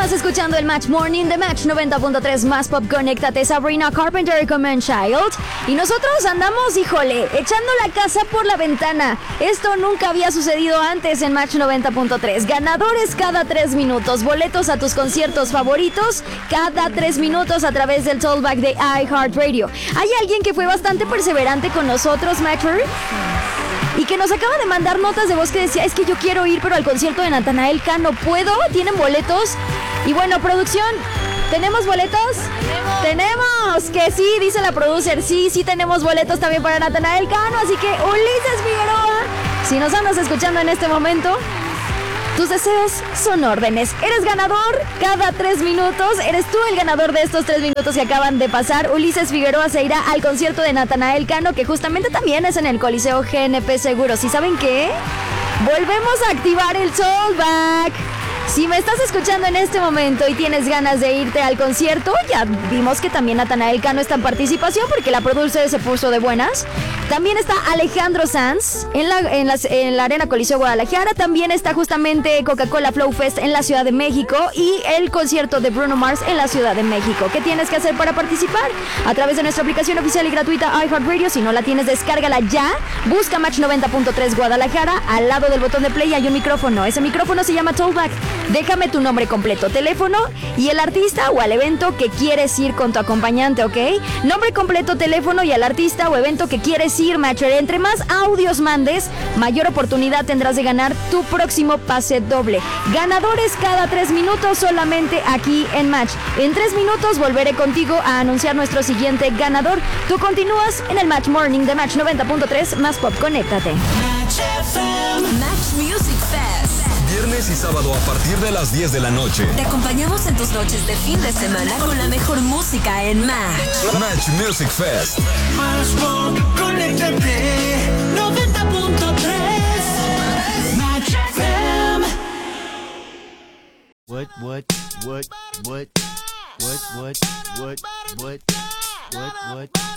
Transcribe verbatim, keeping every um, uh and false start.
Estás escuchando el Match Morning de Match noventa punto tres más Pop. Conéctate, Sabrina Carpenter con Man Child. Y nosotros andamos, híjole, echando la casa por la ventana. Esto nunca había sucedido antes en Match noventa punto tres. Ganadores cada tres minutos. Boletos a tus conciertos favoritos cada tres minutos a través del Tollback de iHeartRadio. Hay alguien que fue bastante perseverante con nosotros, Matcher, y que nos acaba de mandar notas de voz que decía: es que yo quiero ir, pero al concierto de Natanael Cano, ¿puedo? ¿Tienen boletos? Y bueno, producción, ¿tenemos boletos? ¡Tenemos! ¡Tenemos! Que sí, dice la producer, sí, sí tenemos boletos también para Natanael Cano, así que Ulises Figueroa, si nos andas escuchando en este momento, tus deseos son órdenes. Eres ganador cada tres minutos. Eres tú el ganador de estos tres minutos que acaban de pasar. Ulises Figueroa se irá al concierto de Natanael Cano, que justamente también es en el Coliseo G N P Seguros. ¿Y saben qué? Volvemos a activar el Tollback. Si me estás escuchando en este momento y tienes ganas de irte al concierto, ya vimos que también Natanael Cano está en participación porque la producer se puso de buenas. También está Alejandro Sanz en la, en, las, en la Arena Coliseo Guadalajara. También está justamente Coca-Cola Flow Fest en la Ciudad de México y el concierto de Bruno Mars en la Ciudad de México. ¿Qué tienes que hacer para participar? A través de nuestra aplicación oficial y gratuita iHeartRadio. Si no la tienes, descárgala ya. Busca Match noventa punto tres Guadalajara. Al lado del botón de play hay un micrófono. Ese micrófono se llama Tollback. Déjame tu nombre completo, teléfono y el artista o al evento que quieres ir con tu acompañante, ¿ok? Nombre completo, teléfono y al artista o evento que quieres ir, Matcher. Entre más audios mandes, mayor oportunidad tendrás de ganar tu próximo pase doble. Ganadores cada tres minutos solamente aquí en Match. En tres minutos volveré contigo a anunciar nuestro siguiente ganador. Tú continúas en el Match Morning de Match noventa punto tres más Pop. Conéctate. Match F M. Match Music Fest. Viernes y sábado a partir de las diez de la noche. Te acompañamos en tus noches de fin de semana con la mejor música en Match. Match Music Fest. Más Pop, conéctate. noventa punto tres. Match F M. What, what, what, what, what, what, what, what, what, what,